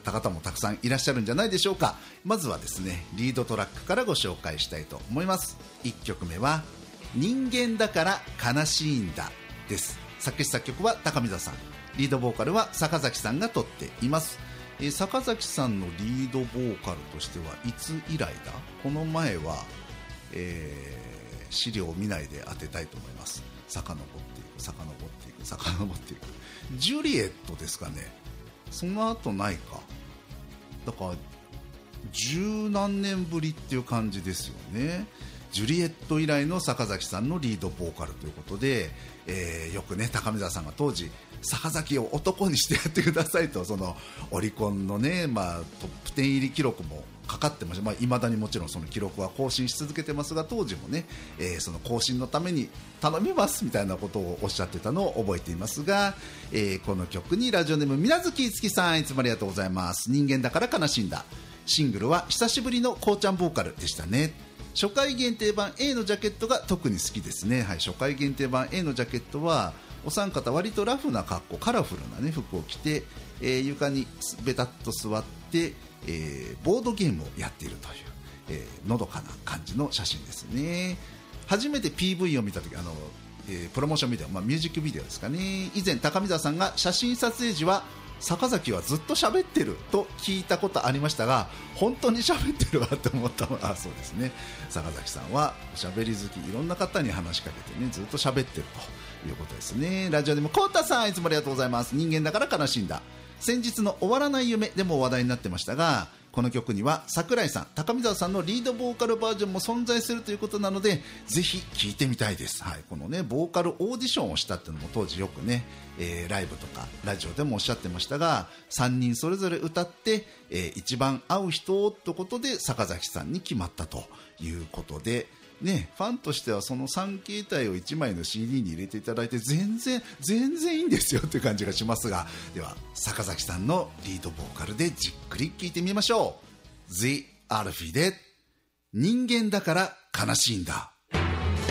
った方もたくさんいらっしゃるんじゃないでしょうか。まずはですね、リードトラックからご紹介したいと思います。1曲目は人間だから悲しいんだです。作詞作曲は高見沢さん、リードボーカルは坂崎さんが取っています。坂崎さんのリードボーカルとしてはいつ以来だ。この前は、資料を見ないで当てたいと思います。遡っていくジュリエットですかね。その後ないか。だから十何年ぶりっていう感じですよね。ジュリエット以来の坂崎さんのリードボーカルということで、よくね高見沢さんが当時坂崎を男にしてやってくださいと、そのオリコンのね、トップ10入り記録もかかってました。未だにもちろんその記録は更新し続けてますが、当時もね、その更新のために頼みますみたいなことをおっしゃってたのを覚えていますが、この曲にラジオネーム水無月いつきさん、いつもありがとうございます。人間だから悲しんだ。シングルは久しぶりのこうちゃんボーカルでしたね。初回限定版 A のジャケットが特に好きですね。はい、初回限定版 A のジャケットはお三方割とラフな格好、カラフルな、ね、服を着て、床にベタっと座って、ボードゲームをやっているという、のどかな感じの写真ですね。初めて PV を見たとき、プロモーションビデオ、ミュージックビデオですかね。以前高見沢さんが写真撮影時は坂崎はずっと喋ってると聞いたことありましたが、本当に喋ってるわと思ったのは、そうですね、坂崎さんはおしゃべり好き、いろんな方に話しかけてね、ずっと喋ってるということですね。ラジオでもコウタさん、いつもありがとうございます。人間だから悲しんだ。先日の終わらない夢でも話題になってましたが、この曲には桜井さん、高見沢さんのリードボーカルバージョンも存在するということなので、ぜひ聴いてみたいです。はい、このねボーカルオーディションをしたっていうのも当時よくね、ライブとかラジオでもおっしゃってましたが、3人それぞれ歌って、一番合う人ということで坂崎さんに決まったということでね、ファンとしてはその3形態を1枚の CD に入れていただいて全然いいんですよという感じがしますが、では坂崎さんのリードボーカルでじっくり聴いてみましょう。The アルフィーで人間だから悲しいんだ。